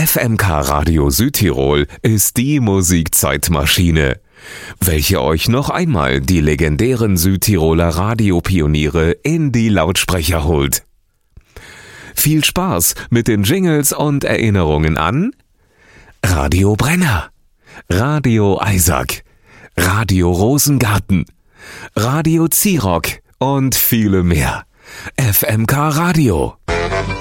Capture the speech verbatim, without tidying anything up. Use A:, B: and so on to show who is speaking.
A: F M K Radio Südtirol ist die Musikzeitmaschine, welche euch noch einmal die legendären Südtiroler Radiopioniere in die Lautsprecher holt. Viel Spaß mit den Jingles und Erinnerungen an Radio Brenner, Radio Eisack, Radio Rosengarten, Radio Zirock und viele mehr. F M K Radio.